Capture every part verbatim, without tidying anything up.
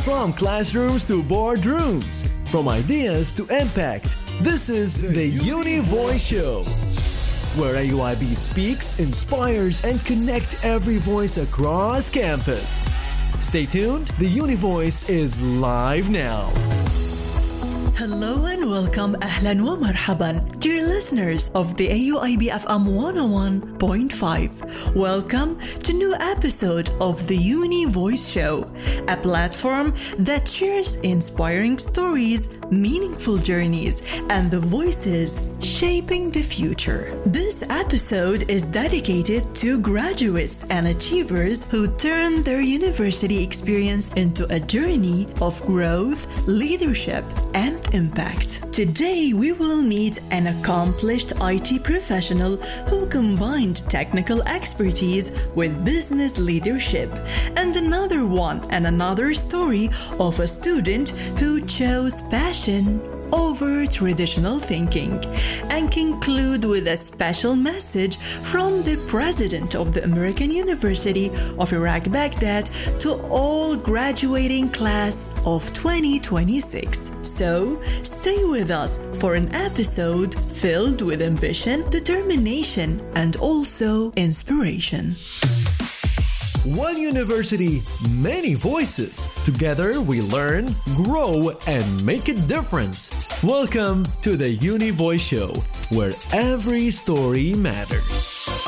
From classrooms to boardrooms, from ideas to impact, this is the Uni Voice Show, where A U I B speaks, inspires, and connects every voice across campus. Stay tuned, the Uni Voice is live now. Hello and welcome, أهلا ومرحبا, dear listeners of the A U I B F M one oh one point five. Welcome to new episode of the Uni Voice Show, a platform that shares inspiring stories, meaningful journeys, and the voices shaping the future. This episode is dedicated to graduates and achievers who turn their university experience into a journey of growth, leadership, and impact. Today, we will meet an accomplished I T professional who combined technical expertise with business leadership, and another one and another story of a student who chose passion over traditional thinking, and conclude with a special message from the president of the American University of Iraq Baghdad to all graduating class of twenty twenty-six. So stay with us for an episode filled with ambition, determination, and also inspiration. One university, many voices. Together we learn, grow, and make a difference. Welcome to the Uni Voice Show, where every story matters.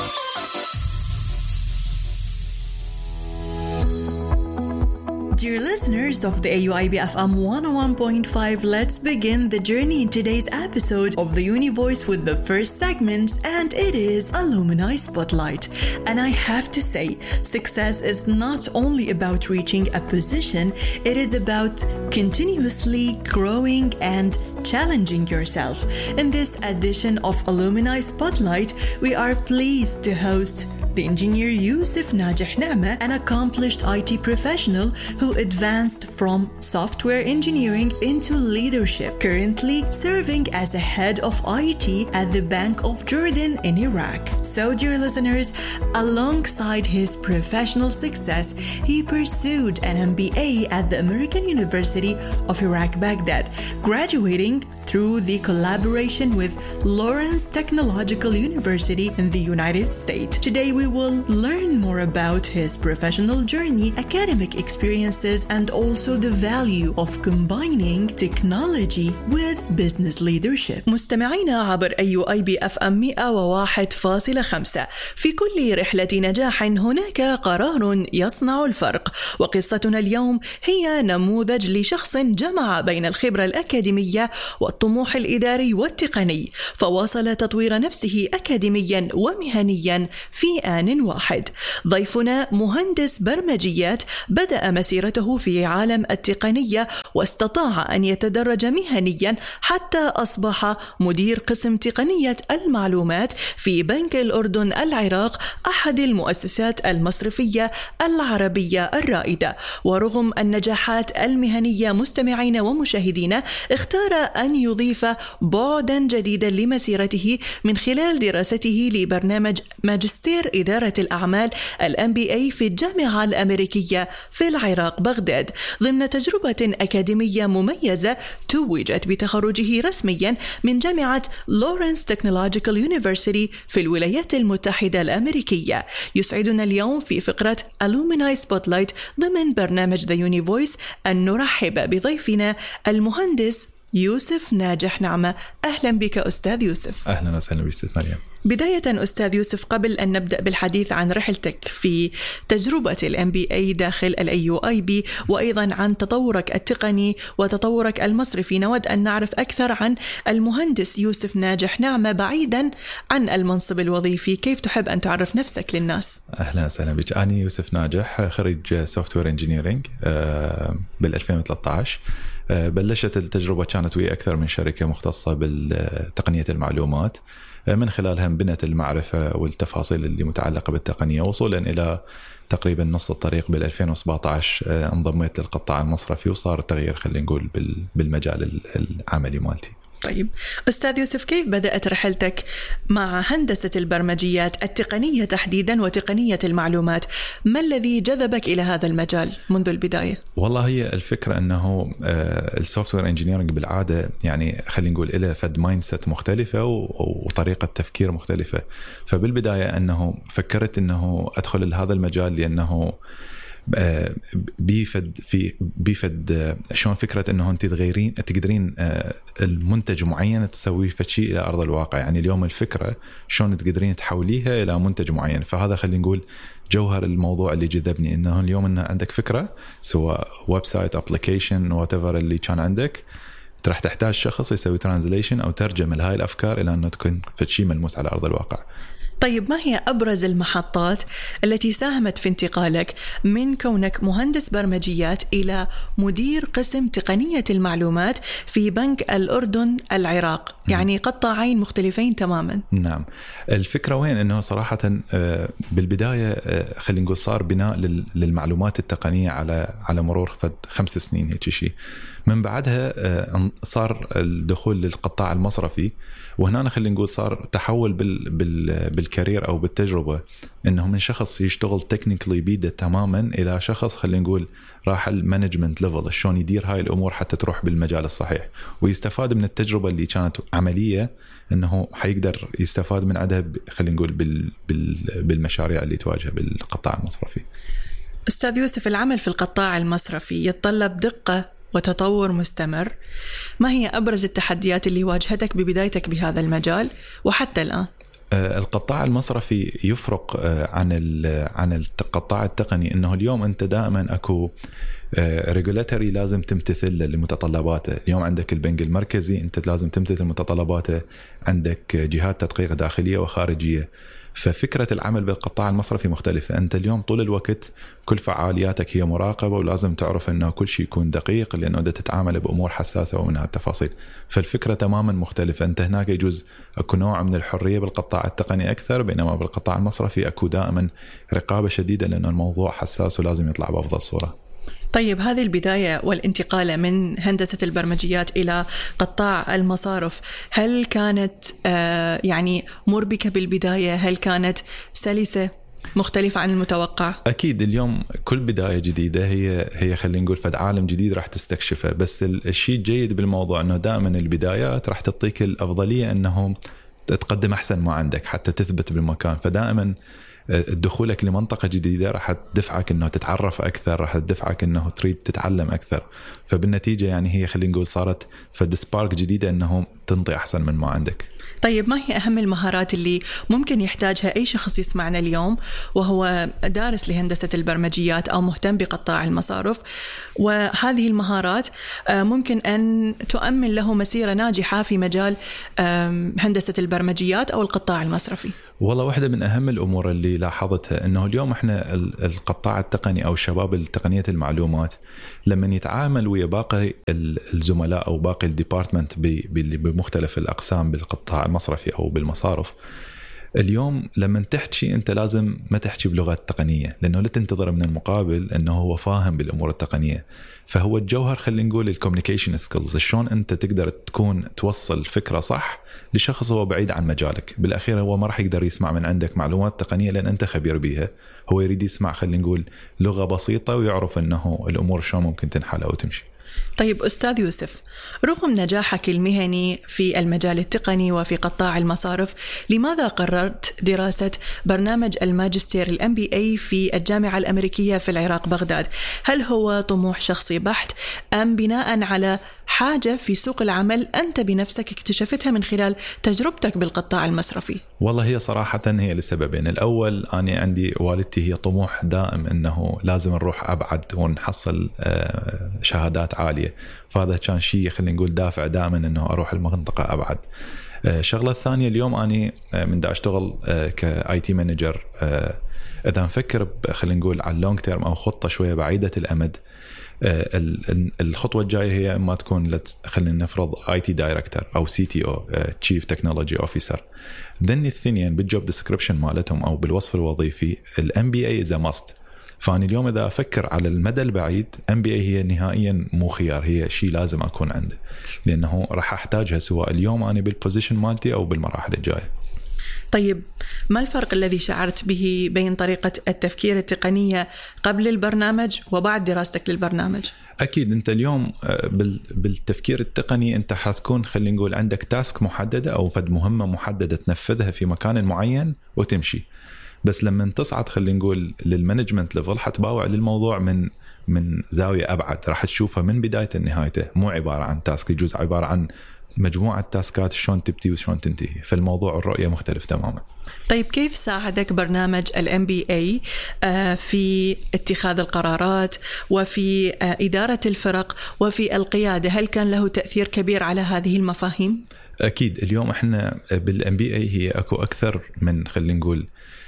Dear listeners of the A U I B F M one oh one point five, let's begin the journey in today's episode of the Uni Voice with the first segment, and it is Alumni Spotlight. And I have to say, success is not only about reaching a position, it is about continuously growing and challenging yourself. In this edition of Alumni Spotlight, we are pleased to host the engineer Yusuf Najih Na'ma, an accomplished I T professional who advanced from software engineering into leadership, currently serving as a head of I T at the Bank of Jordan in Iraq. So, dear listeners, alongside his professional success, he pursued an M B A at the American University of Iraq Baghdad, graduating through the collaboration with Lawrence Technological University in the United States. Today we will learn more about his professional journey, academic experiences, and also the value of combining technology with business leadership. مستمعينا عبر A U I B F M مئة وواحد فاصلة خمسة، في كل رحلة نجاح هناك قرار يصنع الفرق، وقصتنا اليوم هي نموذج لشخص جمع بين الخبرة الأكاديمية والطموح الإداري والتقني، فواصل تطوير نفسه أكاديميا ومهنيا في آن واحد. ضيفنا مهندس برمجيات بدأ مسيرته في عالم التقنية واستطاع أن يتدرج مهنيا حتى أصبح مدير قسم تقنية المعلومات في بنك الأردن العراق، أحد المؤسسات المصرفية العربية الرائدة. ورغم النجاحات المهنية مستمعين ومشاهدين، اختار أن يضيف بعدا جديدا لمسيرته من خلال دراسته لبرنامج ماجستير إدارة الأعمال ال إم بي إيه في الجامعة الأمريكية في العراق بغداد، ضمن تجربة أكاديمية مميزة توجت بتخرجه رسميا من جامعة لورنس تكنولوجيكال يونيفرسيتي في الولايات المتحدة الأمريكية. يسعدنا اليوم في فقرة ألومناي سبوتلايت ضمن برنامج The Uni Voice أن نرحب بضيفنا المهندس يوسف ناجح نعمة. أهلا بك أستاذ يوسف. أهلا وسهلا بك مريم. بداية أستاذ يوسف، قبل أن نبدأ بالحديث عن رحلتك في تجربة ال إم بي إيه داخل ال إيه يو آي بي وأيضا عن تطورك التقني وتطورك المصرفي، نود أن نعرف أكثر عن المهندس يوسف ناجح نعمة بعيدا عن المنصب الوظيفي. كيف تحب أن تعرف نفسك للناس؟ أهلا وسهلا بك. أنا يوسف ناجح، خريج سوفتوير انجينيرينج بال ألفين وثلاثة عشر. بلشت التجربة كانت ويا أكثر من شركة مختصة بالتقنية المعلومات، من خلالها بنت المعرفة والتفاصيل اللي متعلقة بالتقنية، وصولا إلى تقريبا نص الطريق بال ألفين وسبعة عشر انضميت للقطاع المصرفي، وصار التغيير خلينا نقول بالمجال العملي مالتي. طيب أستاذ يوسف، كيف بدأت رحلتك مع هندسة البرمجيات التقنية تحديدا وتقنية المعلومات؟ ما الذي جذبك إلى هذا المجال منذ البداية؟ والله هي الفكرة أنه السوفت وير انجينيرنج بالعادة يعني خلينا نقول إلى فد مايند سيت مختلفة وطريقة تفكير مختلفة. فبالبداية أنه فكرت أنه أدخل لهذا المجال لأنه بيفد في بيفد شلون فكره انه انت تغيرين تقدرين المنتج معين تسويه فشيء الى ارض الواقع. يعني اليوم الفكره شلون تقدرين تحوليها الى منتج معين. فهذا خلينا نقول جوهر الموضوع اللي جذبني، انه اليوم انه عندك فكره سواء ويب سايت ابلكيشن وات ايفر اللي كان عندك، راح تحتاج شخص يسوي ترانزليشن او ترجمه لهاي الافكار الى انه تكون فشيء ملموس على ارض الواقع. طيب ما هي أبرز المحطات التي ساهمت في انتقالك من كونك مهندس برمجيات إلى مدير قسم تقنية المعلومات في بنك الأردن العراق؟ يعني قطاعين مختلفين تماما. نعم. الفكرة وين؟ أنه صراحة بالبداية خلينا نقول صار بناء للمعلومات التقنية على على مرور خمس سنين هيك شيء. من بعدها صار الدخول للقطاع المصرفي، وهنا خلينا نقول صار تحول بال بال بالكارير او بالتجربه، انه من شخص يشتغل تكنيكلي بيده تماما الى شخص خلينا نقول راح المانجمنت ليفل، شلون يدير هاي الامور حتى تروح بالمجال الصحيح ويستفاد من التجربه اللي كانت عمليه، انه حيقدر يستفاد من عدها خلينا نقول بال بال بالمشاريع اللي تواجهها بالقطاع المصرفي. استاذ يوسف، العمل في القطاع المصرفي يتطلب دقه وتطور مستمر. ما هي أبرز التحديات اللي واجهتك ببدايتك بهذا المجال وحتى الآن؟ القطاع المصرفي يفرق عن عن القطاع التقني، انه اليوم انت دائما اكو ريجولاتوري لازم تمتثل لمتطلباته. اليوم عندك البنك المركزي انت لازم تمتثل متطلباته، عندك جهات تدقيق داخليه وخارجيه. ففكرة العمل بالقطاع المصرفي مختلفة. أنت اليوم طول الوقت كل فعالياتك هي مراقبة، ولازم تعرف أنه كل شيء يكون دقيق، لأنه بدأت تتعامل بأمور حساسة ومنها التفاصيل. فالفكرة تماما مختلفة. أنت هناك يجوز أكو نوع من الحرية بالقطاع التقني أكثر، بينما بالقطاع المصرفي أكو دائما رقابة شديدة، لأنه الموضوع حساس ولازم يطلع بأفضل صورة. طيب هذه البداية والانتقال من هندسة البرمجيات إلى قطاع المصارف، هل كانت آه يعني مربكة بالبداية؟ هل كانت سلسة مختلفة عن المتوقع؟ أكيد اليوم كل بداية جديدة هي هي خلينا نقول فد عالم جديد راح تستكشفه. بس الشيء الجيد بالموضوع أنه دائما البدايات راح تعطيك الأفضلية أنه تقدم أحسن ما عندك حتى تثبت بالمكان. فدائما دخولك لمنطقة جديدة راح تدفعك انه تتعرف اكثر، راح تدفعك انه تريد تتعلم اكثر. فبالنتيجة يعني هي خلينا نقول صارت فد سبارك جديدة انه تنطي احسن من ما عندك. طيب ما هي أهم المهارات اللي ممكن يحتاجها أي شخص يسمعنا اليوم وهو دارس لهندسة البرمجيات أو مهتم بقطاع المصارف، وهذه المهارات ممكن أن تؤمن له مسيرة ناجحة في مجال هندسة البرمجيات أو القطاع المصرفي؟ والله واحدة من أهم الأمور اللي لاحظتها أنه اليوم إحنا القطاع التقني أو شباب التقنية المعلومات لما يتعامل ويا باقي الزملاء أو باقي الديبارتمنت بمختلف الأقسام بالقطاع المصرفي أو بالمصارف، اليوم لما تحكي أنت لازم ما تحكي بلغة تقنية، لأنه لا تنتظر من المقابل أنه هو فاهم بالأمور التقنية. فهو الجوهر خلينا نقول الكوميونيكيشن سكيلز، شلون أنت تقدر تكون توصل فكرة صح لشخص هو بعيد عن مجالك. بالأخير هو ما راح يقدر يسمع من عندك معلومات تقنية لأن أنت خبير بيها، هو يريد يسمع خلينا نقول لغة بسيطة ويعرف أنه الأمور شلون ممكن تنحل أو تمشي. طيب أستاذ يوسف، رغم نجاحك المهني في المجال التقني وفي قطاع المصارف، لماذا قررت دراسة برنامج الماجستير الام بي اي في الجامعة الأمريكية في العراق بغداد؟ هل هو طموح شخصي بحت أم بناء على حاجة في سوق العمل أنت بنفسك اكتشفتها من خلال تجربتك بالقطاع المصرفي؟ والله هي صراحة هي لسببين. الأول أنا عندي والدتي هي طموح دائم أنه لازم نروح أبعد ونحصل شهادات عالية، فهذا كان شيء خلينا نقول دافع دائما أنه أروح المنطقة أبعد. الشغلة الثانية اليوم أنا من دا أشتغل كآي تي مانجر، إذا نفكر خلينا نقول على اللونج تيرم أو خطة شوية بعيدة الأمد، الخطوة الجاية هي إما تكون خلينا نفرض آي تي دايركتور أو سي تي أو Chief Technology Officer. ذني الثنين بالجوب ديسكريبشن مالتهم أو بالوصف الوظيفي ال إم بي إيه is a must. فأنا اليوم إذا أفكر على المدى البعيد إم بي إيه هي نهائيا مو خيار، هي شيء لازم أكون عنده، لأنه راح أحتاجها سواء اليوم أنا بالبوزيشن مالتي أو بالمراحل الجاية. طيب ما الفرق الذي شعرت به بين طريقة التفكير التقنية قبل البرنامج وبعد دراستك للبرنامج؟ أكيد أنت اليوم بالتفكير التقني أنت حتكون خلينا نقول عندك تاسك محددة أو فد مهمة محددة تنفذها في مكان معين وتمشي. بس لما تصعد خلينا نقول للمانجمنت ليفل حتباوع للموضوع من من زاوية أبعد، راح تشوفها من بداية لنهايته، مو عبارة عن تاسك، يجوز عبارة عن مجموعة تاسكات شلون تبتي وشلون تنتهي. فالموضوع الرؤية مختلف تماما. طيب كيف ساعدك برنامج ال إم بي إيه في اتخاذ القرارات وفي إدارة الفرق وفي القيادة؟ هل كان له تأثير كبير على هذه المفاهيم؟ أكيد. اليوم إحنا بال إم بي إيه هي أكو أكثر من خلينا نقول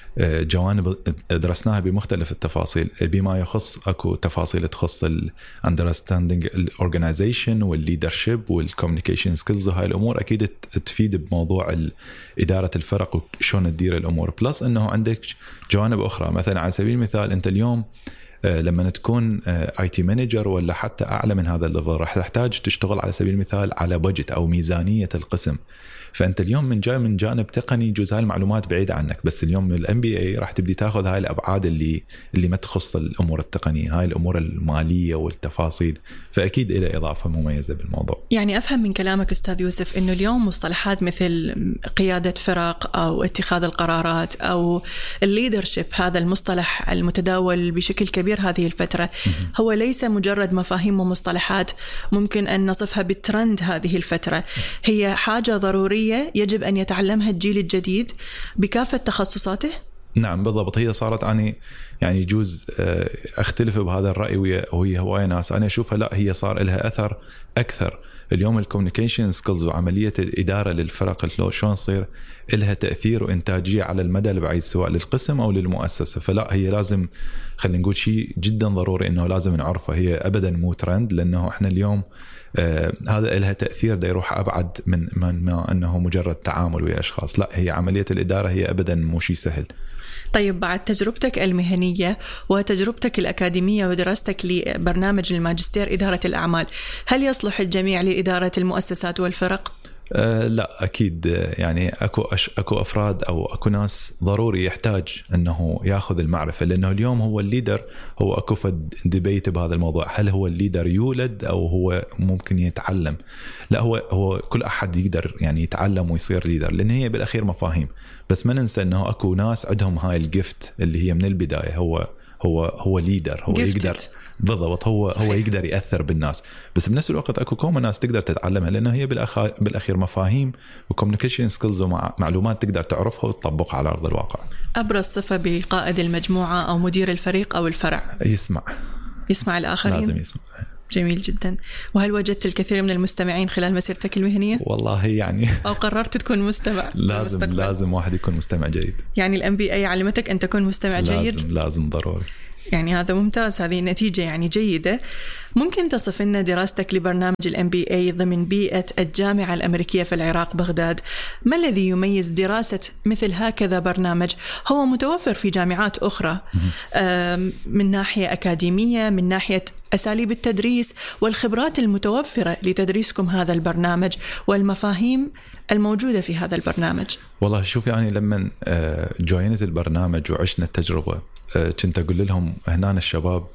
جوانب درسناها بمختلف التفاصيل، بما يخص اكو تفاصيل تخص ال understanding الorganization والleadership والcommunication skills، وهاي الامور اكيد تفيد بموضوع اداره الفرق وشون تدير الامور. بلس انه عندك جوانب اخرى، مثلا على سبيل المثال انت اليوم لما تكون اي تي مانجر ولا حتى اعلى من هذا الليفل راح تحتاج تشتغل على سبيل المثال على بجت او ميزانيه القسم. فأنت اليوم من جاي من جانب تقني جزء هاي المعلومات بعيدة عنك، بس اليوم من الام بي اي راح تبدي تاخذ هاي الأبعاد اللي اللي ما تخص الأمور التقنية، هاي الأمور المالية والتفاصيل، فأكيد إلى إضافة مميزة بالموضوع. يعني أفهم من كلامك أستاذ يوسف إنه اليوم مصطلحات مثل قيادة فرق أو اتخاذ القرارات أو الليدرشيب، هذا المصطلح المتداول بشكل كبير هذه الفترة، هو ليس مجرد مفاهيم ومصطلحات ممكن أن نصفها بالترند هذه الفترة، هي حاجة ضرورية يجب أن يتعلمها الجيل الجديد بكافة تخصصاته. نعم بالضبط. هي صارت أنا يعني يجوز أختلف بهذا الرأي وهي هواية ناس، أنا أشوفها لا، هي صار لها أثر أكثر اليوم. الكوميونيكيشن سكيلز وعملية الإدارة للفرق شلون تصير لها تأثير وإنتاجية على المدى البعيد سواء للقسم أو للمؤسسة. فلا هي لازم خلينا نقول شيء جدا ضروري إنه لازم نعرفه، هي أبدا مو ترند، لأنه إحنا اليوم آه هذا لها تأثير دا يروح أبعد من ما أنه مجرد تعامل ويا أشخاص. لا، هي عملية الإدارة هي أبدا مو شيء سهل. طيب بعد تجربتك المهنية وتجربتك الأكاديمية ودراستك لبرنامج الماجستير إدارة الأعمال، هل يصلح الجميع لإدارة المؤسسات والفرق؟ أه لا أكيد. يعني أكو أش أكو أفراد أو أكو ناس ضروري يحتاج أنه يأخذ المعرفة، لأنه اليوم هو الليدر، هو أكو فد ديبيت بهذا الموضوع، هل هو الليدر يولد أو هو ممكن يتعلم؟ لا، هو هو كل أحد يقدر يعني يتعلم ويصير ليدر، لأن هي بالأخير مفاهيم. بس ما ننسى أنه أكو ناس عندهم هاي الجفت اللي هي من البداية، هو هو هو ليدر، هو gifted. يقدر بالضبط، هو صحيح. هو يقدر يأثر بالناس، بس بنفس الوقت اكو كوم ناس تقدر تتعلمها، لانه هي بالاخير بالاخير مفاهيم وكوميونيكيشن سكيلز ومعلومات تقدر تعرفها وتطبقها على ارض الواقع. ابرز صفه بقائد المجموعه او مدير الفريق او الفرع؟ يسمع يسمع الاخرين، لازم يسمع. جميل جدا. وهل وجدت الكثير من المستمعين خلال مسيرتك المهنية؟ والله يعني أو قررت تكون مستمع؟ لازم لازم واحد يكون مستمع جيد. يعني الام بي اي علمتك أن تكون مستمع لازم جيد؟ لازم لازم ضروري. يعني هذا ممتاز، هذه نتيجة يعني جيدة. ممكن تصف لنا دراستك لبرنامج الام بي اي ضمن بيئة الجامعة الأمريكية في العراق بغداد؟ ما الذي يميز دراسة مثل هكذا برنامج هو متوفر في جامعات أخرى من ناحية أكاديمية، من ناحية أساليب التدريس والخبرات المتوفرة لتدريسكم هذا البرنامج والمفاهيم الموجودة في هذا البرنامج؟ والله شوف، يعني لما جوينت البرنامج وعشنا التجربة كنت أقول لهم هنا الشباب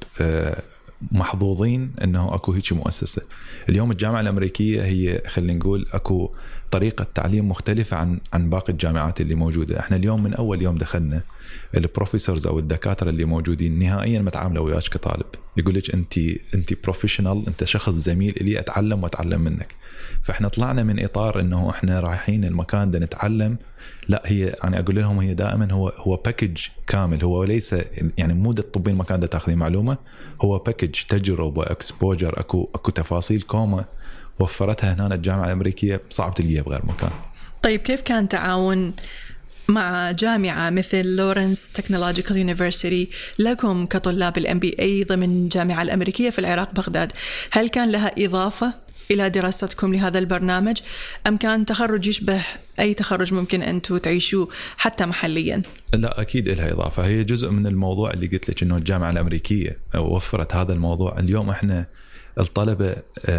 محظوظين أنه أكو هيك مؤسسة. اليوم الجامعة الأمريكية هي خلينا نقول أكو طريقة تعليم مختلفة عن عن باقي الجامعات اللي موجودة. احنا اليوم من أول يوم دخلنا البروفيسورز أو الدكاترة اللي موجودين نهائيا ما تعاملوا وياك كطالب، يقول لك أنت أنت بروفيشنال، أنت شخص زميل اللي أتعلم وأتعلم منك. فإحنا طلعنا من إطار إنه إحنا رايحين المكان ده نتعلم، لا هي يعني أقول لهم هي دائما هو هو باكج كامل، هو ليس يعني مو تطبين المكان ده تاخذين معلومة، هو باكج تجربة اكسبوجر، أكو أكو تفاصيل كومة وفرتها هنا الجامعة الأمريكية صعب تلقيها بغير مكان. طيب كيف كان تعاون مع جامعة مثل لورنس تكنولوجيكال يونيفرسيتي لكم كطلاب الام بي اي ضمن الجامعة الأمريكية في العراق بغداد؟ هل كان لها إضافة إلى دراستكم لهذا البرنامج أم كان تخرج يشبه أي تخرج ممكن أنتوا تعيشوه حتى محليا؟ لا أكيد لها إضافة. هي جزء من الموضوع اللي قلت لك إنه الجامعة الأمريكية وفرت هذا الموضوع. اليوم إحنا الطلبة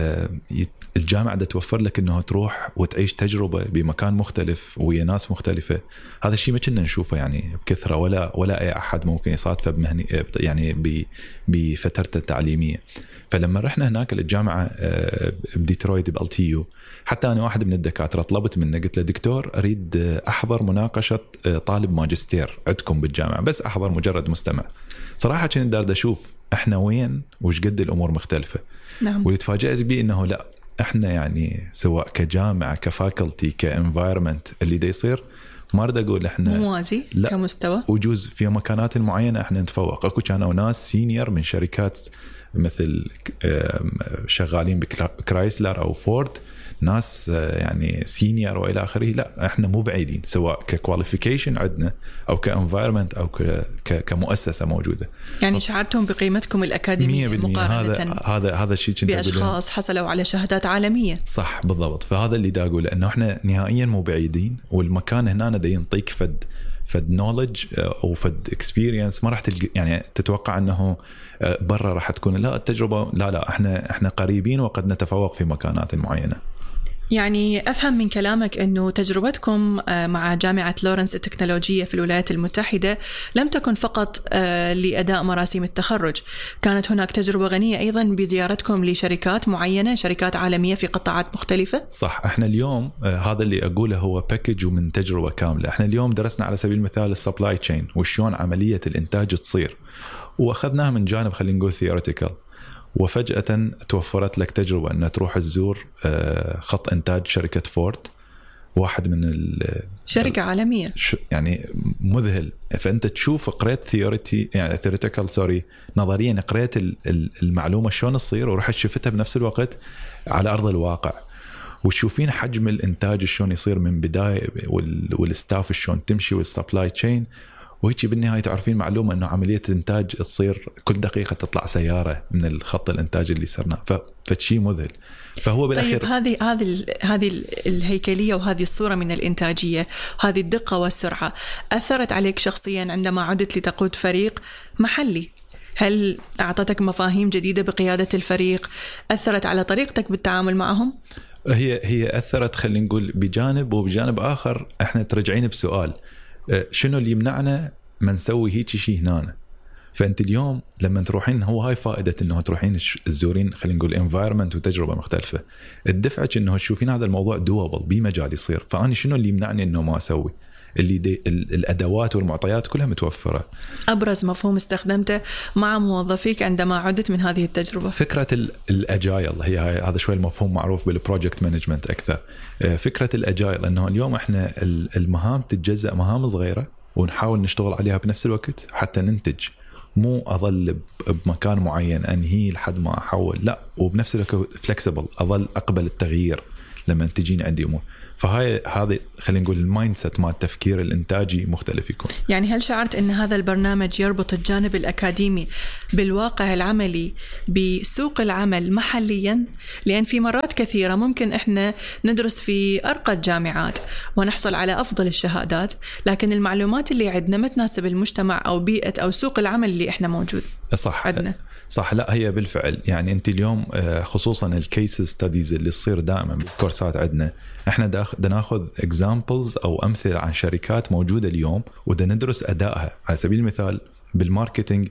الجامعة دا توفر لك إنه تروح وتعيش تجربة بمكان مختلف ويا ناس مختلفة. هذا الشيء ما كنا نشوفه يعني بكثرة، ولا ولا أي أحد ممكن يصادفه بمهني يعني بفترته التعليمية. فلما رحنا هناك للجامعة بديترويت بالتيو، حتى أنا واحد من الدكاترة طلبت منه، قلت له دكتور أريد أحضر مناقشة طالب ماجستير عندكم بالجامعة، بس أحضر مجرد مستمع. صراحة كنت دارد أشوف إحنا وين وش قد الأمور مختلفة. نعم. ويتفاجأت بي إنه لا، إحنا يعني سواء كجامعة كفاكولتي كإنفايرمنت اللي دا يصير، ما أريد أقول إحنا موازي كمستوى، وجوز في مكانات معينة إحنا نتفوق. أكو كانوا ناس سينيور من شركات مثل شغالين بكرايسلر أو فورد، ناس يعني سينيور وإلى آخره. لا إحنا مو بعيدين سواء ككواليفيكيشن عندنا أو كإنفايرمنت أو كمؤسسة موجودة. يعني شعرتم بقيمتكم الأكاديمية مقارنة هذا هذا هذا الشيء بأشخاص حصلوا على شهادات عالمية. صح بالضبط. فهذا اللي دا أقوله، إنه إحنا نهائيا مو بعيدين، والمكان هنا دا ينطيك فد فد نولج أو فد إكسبيرينس ما راح تلقى يعني تتوقع أنه برا راح تكون لا التجربة. لا لا إحنا إحنا قريبين وقد نتفوق في مكانات معينة. يعني أفهم من كلامك أنه تجربتكم مع جامعة لورنس التكنولوجية في الولايات المتحدة لم تكن فقط لأداء مراسم التخرج، كانت هناك تجربة غنية أيضا بزيارتكم لشركات معينة، شركات عالمية في قطاعات مختلفة. صح. احنا اليوم هذا اللي أقوله هو باكج ومن تجربة كاملة. احنا اليوم درسنا على سبيل المثال السبلاي تشين وشون عملية الإنتاج تصير، وأخذناها من جانب خلينا نقول ثيوريتيكال، وفجأة توفرت لك تجربة أن تروح تزور خط إنتاج شركة فورد، واحد من شركة عالمية يعني مذهل. فأنت تشوف قريت ثيوريتي يعني ثيوريتيكال سوري نظريا، قريت المعلومة شلون تصير ورحت شفتها بنفس الوقت على أرض الواقع، وتشوفين حجم الإنتاج شلون يصير من بداية والستاف شلون تمشي والسبلاي تشين، وهيك بالنهاية تعرفين معلومة أنه عملية الإنتاج تصير كل دقيقة تطلع سيارة من الخط الإنتاج اللي صرنا، فشي مذهل. فهو بالأخير طيب هذه هذه هذه الهيكلية وهذه الصورة من الإنتاجية، هذه الدقة والسرعة، أثرت عليك شخصيا عندما عدت لتقود فريق محلي؟ هل أعطتك مفاهيم جديدة بقيادة الفريق؟ أثرت على طريقتك بالتعامل معهم؟ هي هي أثرت خلينا نقول بجانب، وبجانب آخر إحنا ترجعين بسؤال شنو اللي يمنعنا ما نسوي هيك شيء هنا. فأنت اليوم لما تروحين، هو هاي فائدة إنه تروحين تزورين خلينا نقول environment وتجربة مختلفة، الدفعة إنه تشوفين هذا الموضوع دوابل بمجال يصير. فأنا شنو اللي يمنعني إنه ما أسوي؟ اللي دي الأدوات والمعطيات كلها متوفرة. أبرز مفهوم استخدمته مع موظفيك عندما عدت من هذه التجربة؟ فكرة الأجايل. هي هذا شوي المفهوم معروف بالبروجكت مانجمنت أكثر. فكرة الأجايل أنه اليوم إحنا المهام تتجزأ مهام صغيرة ونحاول نشتغل عليها بنفس الوقت حتى ننتج، مو أظل بمكان معين أنهي لحد ما أحول، لا، وبنفس الوقت فلكسبل، أظل أقبل التغيير لما تجين عندي أمور. فهاي هذه خلينا نقول المايند سيت مع التفكير الإنتاجي مختلف يكون. يعني هل شعرت أن هذا البرنامج يربط الجانب الأكاديمي بالواقع العملي بسوق العمل محليا؟ لأن في مرات كثيرة ممكن إحنا ندرس في أرقى الجامعات ونحصل على أفضل الشهادات، لكن المعلومات اللي عندنا ما تناسب المجتمع أو بيئة أو سوق العمل اللي إحنا موجود. صح عندنا. صح. لا هي بالفعل يعني أنت اليوم خصوصا الكيس ستاديز اللي تصير دائما بالكورسات عندنا، احنا دا ناخذ examples او امثله عن شركات موجوده اليوم ودا ندرس ادائها. على سبيل المثال بالماركتينج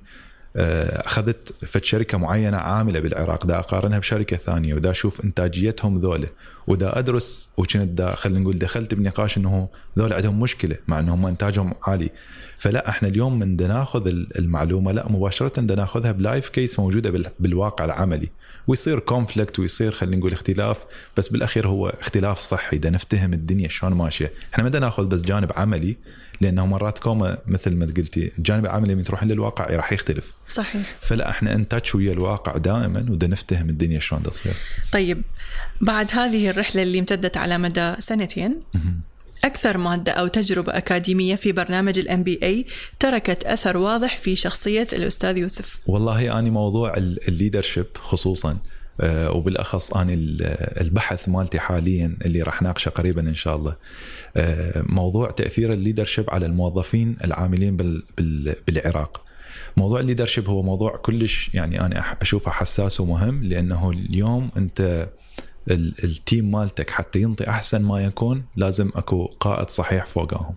اخذت فد شركه معينه عامله بالعراق، دا اقارنها بشركه ثانيه ودا اشوف انتاجيتهم ذوله، ودا ادرس، وكنت دا خلينا نقول دخلت بنقاش انه ذول عندهم مشكله مع انهم انتاجهم عالي. فلا احنا اليوم من دا ناخذ المعلومه لا مباشره دا ناخذها بلايف كيس موجوده بالواقع العملي، ويصير كونفليكت ويصير خلينا نقول اختلاف، بس بالاخير هو اختلاف صحي، دا نفتهم الدنيا شلون ماشيه. احنا ما دا ناخذ بس جانب عملي، لانه مرات كوما مثل ما قلتي الجانب العملي من تروحين للواقع راح يختلف. صحيح. فلا احنا انتاتش ويا الواقع دائما ودا نفتهم الدنيا شلون تصير. طيب بعد هذه الرحله اللي امتدت على مدى سنتين، أكثر مادة أو تجربة أكاديمية في برنامج الام بي اي تركت أثر واضح في شخصية الأستاذ يوسف؟ والله أنا موضوع الليدرشيب خصوصا وبالأخص أنا البحث مالتي حاليا اللي راح ناقشه قريبا إن شاء الله موضوع تأثير الليدرشيب على الموظفين العاملين بالعراق. موضوع الليدرشيب هو موضوع كلش يعني أنا أشوفه حساس ومهم، لأنه اليوم أنت التيم مالتك حتى ينطي أحسن ما يكون لازم أكو قائد صحيح فوقهم.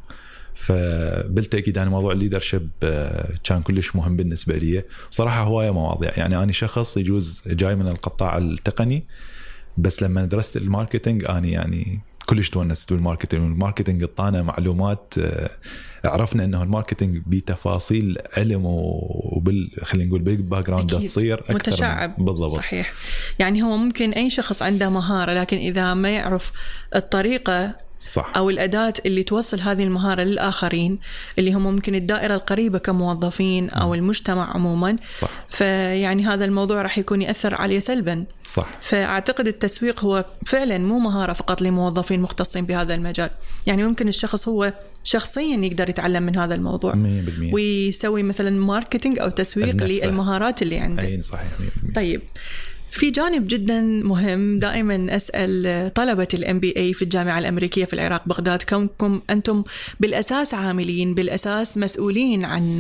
فبالتأكيد أنا موضوع الليدرشيب كان كلش مهم بالنسبة لي صراحة. هواية مواضيع يعني أنا شخص يجوز جاي من القطاع التقني، بس لما درست الماركتينج أنا يعني كلش تونست بالماركتينج، والماركتينج اعطانا معلومات، عرفنا انه الماركتينج بتفاصيل علم وبال خلينا نقول بيج باك جراوند تصير اكثر متشعب. بالضبط صحيح. يعني هو ممكن اي شخص عنده مهارة، لكن اذا ما يعرف الطريقة صح. أو الأداة اللي توصل هذه المهارة للآخرين اللي هم ممكن الدائرة القريبة كموظفين أو المجتمع عموما، صح. فيعني هذا الموضوع راح يكون يأثر عليه سلبا. صح. فأعتقد التسويق هو فعلا مو مهارة فقط لموظفين مختصين بهذا المجال، يعني ممكن الشخص هو شخصيا يقدر يتعلم من هذا الموضوع مية بالمية ويسوي مثلا ماركتينج أو تسويق للمهارات اللي عنده. أي صحيح مية بالمية. طيب في جانب جدا مهم دائما أسأل طلبة الام بي اي في الجامعة الأمريكية في العراق بغداد، كونكم أنتم بالأساس عاملين بالأساس مسؤولين عن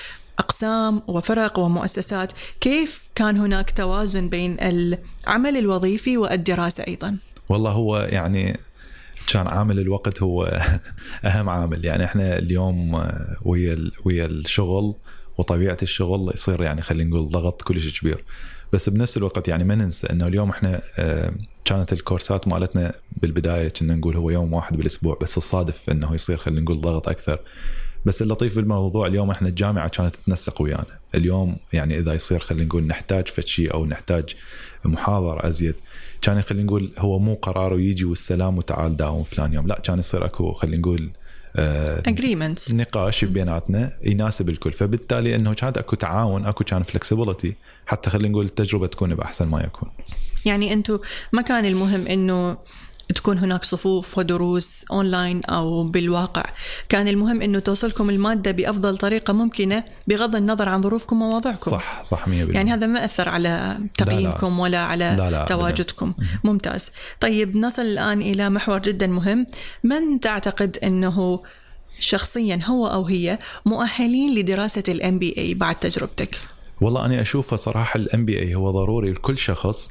أقسام وفرق ومؤسسات، كيف كان هناك توازن بين العمل الوظيفي والدراسة أيضا؟ والله هو يعني كان عامل الوقت هو أهم عامل. يعني إحنا اليوم ويا ويا الشغل وطبيعة الشغل يصير يعني خلينا نقول ضغط كلش كبير، بس بنفس الوقت يعني ما ننسى انه اليوم احنا كانت الكورسات مالتنا بالبدايه كنا نقول هو يوم واحد بالاسبوع، بس الصادف انه يصير خلينا نقول ضغط اكثر. بس اللطيف بالموضوع اليوم احنا الجامعه كانت تتنسق ويانا. اليوم يعني اذا يصير خلينا نقول نحتاج فشي او نحتاج محاضره ازيد، كان خلينا نقول هو مو قراره يجي والسلام وتعال داوم فلان يوم، لا كان يصير اكو خلينا نقول agreement نقاش بيناتنا يناسب الكل. فبالتالي انه كان اكو تعاون، اكو كان flexibility حتى خلينا نقول التجربه تكون باحسن ما يكون. يعني انتم ما كان المهم انه تكون هناك صفوف ودروس أونلاين أو بالواقع، كان المهم أنه توصلكم المادة بأفضل طريقة ممكنة بغض النظر عن ظروفكم ووضعكم. صح صح مية بالمية. يعني هذا ما أثر على تقييمكم لا لا. ولا على لا لا تواجدكم. ممتاز. طيب نصل الآن إلى محور جدا مهم، من تعتقد أنه شخصيا هو أو هي مؤهلين لدراسة ال إم بي إيه بعد تجربتك؟ والله أنا أشوفه صراحة ال إم بي إيه هو ضروري لكل شخص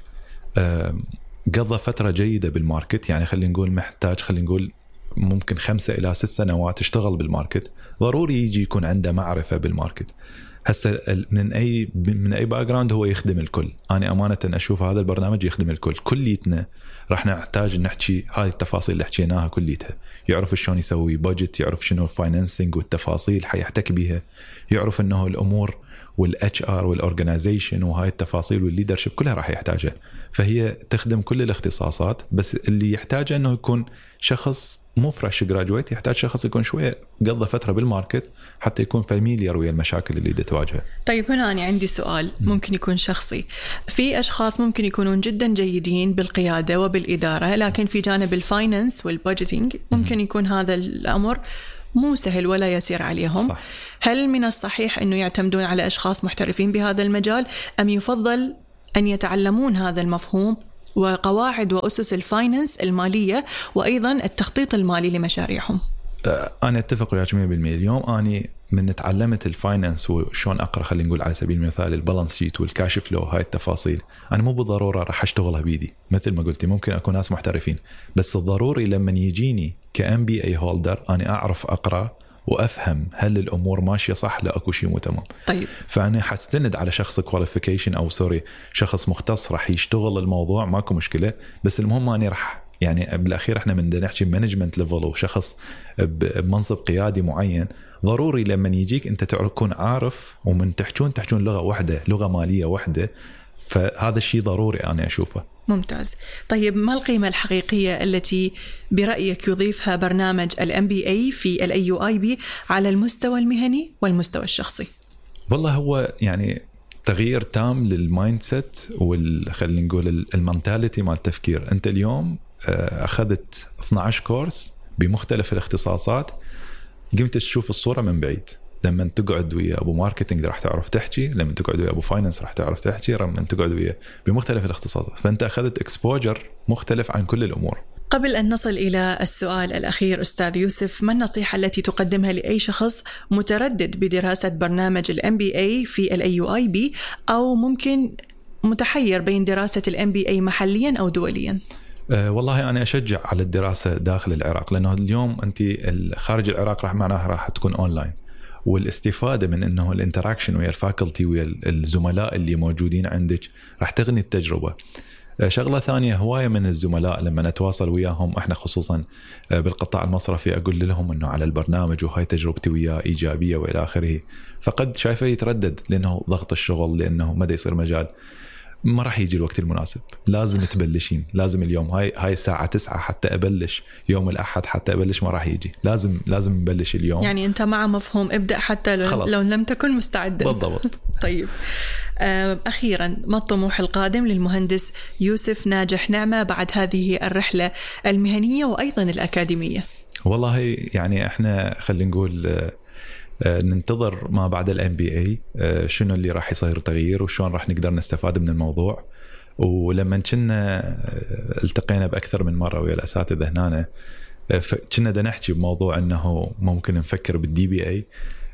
قضى فترة جيدة بالماركت. يعني خلينا نقول محتاج خلينا نقول ممكن خمسة إلى ست سنوات تشتغل بالماركت، ضروري يجي يكون عنده معرفة بالماركت. هسه من أي من أي باك جراوند هو يخدم الكل. أنا أمانة أشوف هذا البرنامج يخدم الكل. كليتنا راح نحتاج نحكي هاي التفاصيل اللي حكيناها كليتها. يعرف شلون يسوي بادجت، يعرف شنو الفاينانسينج والتفاصيل حيحتك بيها، يعرف إنه الأمور والاتش ار والاورجنايزيشن وهاي التفاصيل والليدرشيب كلها راح يحتاجها. فهي تخدم كل الاختصاصات، بس اللي يحتاجه انه يكون شخص مو فريش جراجويت، يحتاج شخص يكون شويه قضى فتره بالماركت حتى يكون فاميليار ويا المشاكل اللي تواجهها. طيب هنا انا عندي سؤال ممكن يكون شخصي. في اشخاص ممكن يكونون جدا جيدين بالقياده وبالاداره، لكن في جانب الفاينانس والبادجيتنج ممكن يكون هذا الامر مو سهل ولا يسير عليهم. صح. هل من الصحيح أنه يعتمدون على أشخاص محترفين بهذا المجال، أم يفضل أن يتعلمون هذا المفهوم وقواعد وأسس الفاينانس المالية وأيضا التخطيط المالي لمشاريعهم؟ أنا أتفق وياك مية بالمية. اليوم أنا من تعلمت الفاينانس وشون أقرأ خلينا نقول على سبيل المثال البالانس شيت والكاش فلو، هاي التفاصيل أنا مو بالضرورة راح أشتغلها بيدي مثل ما قلتي، ممكن أكون ناس محترفين، بس الضروري لما يجيني كأم بي أي هولدر أنا أعرف أقرأ وأفهم هل الأمور ماشية صح لا أكو شيء مو تمام. طيب. فأنا حستند على شخص كواليفيكيشن أو سوري شخص مختص راح يشتغل الموضوع، ماكو مشكلة. بس المهم أنا راح يعني بالأخير إحنا من نحكي مانجمنت ليفل وشخص بمنصب قيادي معين، ضروري لما يجيك أنت تكون عارف ومن تحجون تحجون لغة واحدة، لغة مالية واحدة. فهذا الشيء ضروري أنا أشوفه. ممتاز. طيب ما القيمة الحقيقية التي برأيك يضيفها برنامج ال إم بي إيه في ال إيه يو آي بي على المستوى المهني والمستوى الشخصي؟ والله هو يعني تغيير تام للمايند سيت وال خلينا نقول المنتاليتي مال التفكير. أنت اليوم أخذت اثنا عشر كورس بمختلف الاختصاصات، قمت تشوف الصورة من بعيد. لما تقعد ويا ابو ماركتينج راح تعرف تحكي، لما تقعد ويا ابو فاينانس راح تعرف تحكي، لما تقعد ويا بمختلف الاختصاصات، فانت اخذت اكسبوجر مختلف عن كل الامور. قبل أن نصل إلى السؤال الأخير أستاذ يوسف، ما النصيحة التي تقدمها لأي شخص متردد بدراسة برنامج ال إم بي إيه في ال إيه يو آي بي، أو ممكن متحير بين دراسة ال إم بي إيه محليا أو دوليا؟ أه والله أنا أشجع على الدراسة داخل العراق، لأنه اليوم أنت خارج العراق راح معناها راح تكون أونلاين، والاستفادة من أنه الانتراكشن ويا الفاكولتي ويا الزملاء اللي موجودين عندك راح تغني التجربة. شغلة ثانية، هواية من الزملاء لما نتواصل وياهم احنا خصوصا بالقطاع المصرفي اقول لهم انه على البرنامج وهاي تجربتي وياه ايجابية والى اخره، فقد شايفه يتردد لانه ضغط الشغل، لانه ما يصير مجال، ما راح يجي الوقت المناسب. لازم تبلشين، لازم اليوم هاي هاي الساعة تسعة حتى أبلش، يوم الأحد حتى أبلش ما راح يجي، لازم لازم نبلش اليوم. يعني أنت مع مفهوم ابدأ حتى لو, لو لم تكن مستعدا. بالضبط. طيب أخيرا، ما الطموح القادم للمهندس يوسف ناجح نعمة بعد هذه الرحلة المهنية وأيضا الأكاديمية؟ والله يعني احنا خلينا نقول ننتظر ما بعد ال إم بي إيه، شنو اللي راح يصير تغيير وشون راح نقدر نستفاد من الموضوع. ولما كنا التقينا بأكثر من مرة ويا الأساتذة هنا، كنا دا نحكي بموضوع أنه ممكن نفكر بالدي بي إيه،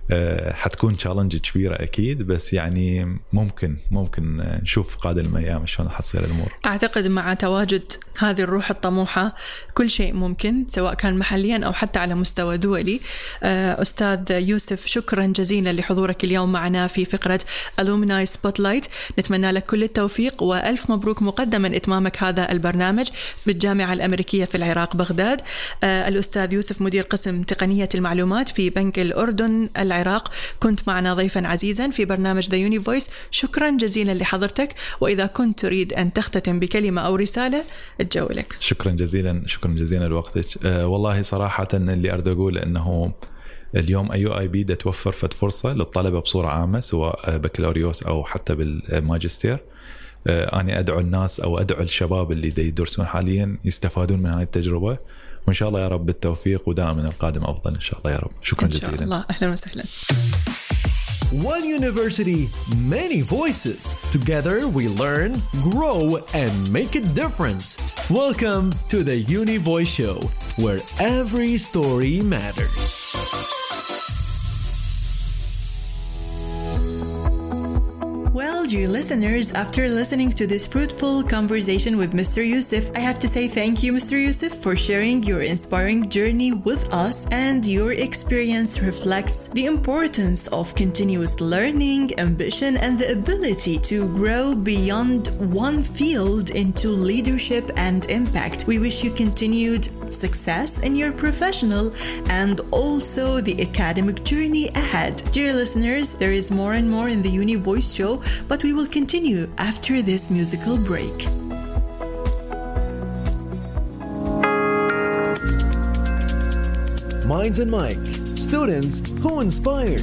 حتكون تشالنج كبيرة أكيد، بس يعني ممكن ممكن نشوف قادم الأيام شلون حتصير الأمور. أعتقد مع تواجد هذه الروح الطموحة كل شيء ممكن، سواء كان محليا أو حتى على مستوى دولي. أستاذ يوسف، شكرا جزيلا لحضورك اليوم معنا في فقرة ألومناي سبوتلايت. نتمنى لك كل التوفيق وألف مبروك مقدما إتمامك هذا البرنامج في الجامعة الأمريكية في العراق بغداد. الأستاذ يوسف مدير قسم تقنية المعلومات في بنك الأردن العراق، كنت معنا ضيفا عزيزا في برنامج The Uni Voice. شكرا جزيلا لحضرتك، وإذا كنت تريد أن تختتم بكلمة أو رسالة الجولك. شكرا جزيلا، شكرا جزيلا لوقتك. أه والله صراحة اللي أريد أقول أنه اليوم أي يو آي بي دا توفر فد فرصة للطلبة بصورة عامة، سواء بكالوريوس أو حتى بالماجستير. أه أنا أدعو الناس أو أدعو الشباب اللي دا يدرسون حاليا يستفادون من هذه التجربة، وإن شاء الله يا رب بالتوفيق، ودائما القادم أفضل إن شاء الله يا رب. شكرا جزيلا. إن شاء الله. أهلا وسهلا. One university, many voices. Together we learn, grow, and make a difference. Welcome to the Uni Voice Show, where every story matters. Well, dear listeners, after listening to this fruitful conversation with Mister Yusuf, I have to say thank you, Mister Yusuf, for sharing your inspiring journey with us, and your experience reflects the importance of continuous learning, ambition, and the ability to grow beyond one field into leadership and impact. We wish you continued success in your professional and also the academic journey ahead. Dear listeners, there is more and more in the Uni Voice Show, but we will continue after this musical break. Minds and Mike, students who inspire.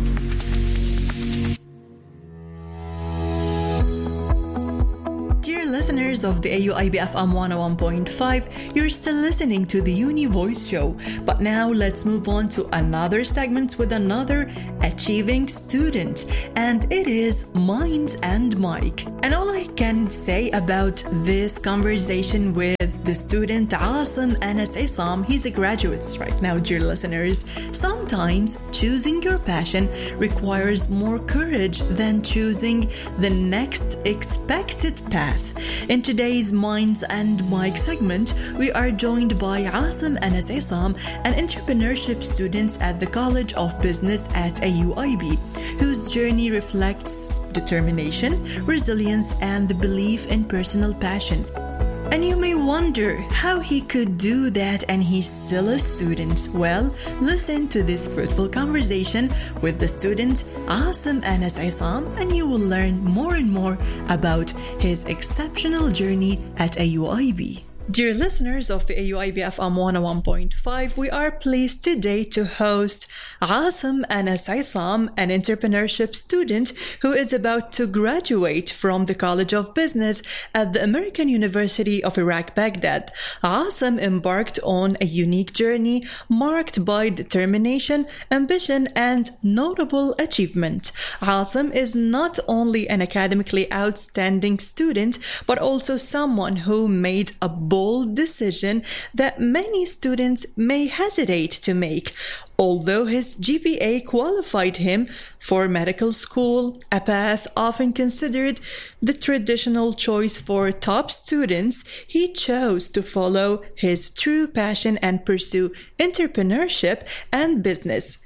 Listeners of the A U I B F M one oh one point five, you're still listening to the Uni Voice Show. But now let's move on to another segment with another achieving student, and it is Minds and Mike. And all I can say about this conversation with the student Asim Anas Isam, he's a graduate right now, dear listeners. Sometimes choosing your passion requires more courage than choosing the next expected path. In today's Minds and Mike segment, we are joined by Asim Anas Isam, an entrepreneurship student at the College of Business at A U I B, whose journey reflects determination, resilience, and the belief in personal passion. And you may wonder how he could do that and he's still a student. Well, listen to this fruitful conversation with the student Asim Anas Isam, and you will learn more and more about his exceptional journey at A U I B. Dear listeners of the A U I B F M one oh one point five, we are pleased today to host Asim Anas Isam, an entrepreneurship student who is about to graduate from the College of Business at the American University of Iraq, Baghdad. Asim embarked on a unique journey marked by determination, ambition, and notable achievement. Asim is not only an academically outstanding student, but also someone who made a bold decision that many students may hesitate to make. Although his G P A qualified him for medical school, a path often considered the traditional choice for top students, he chose to follow his true passion and pursue entrepreneurship and business.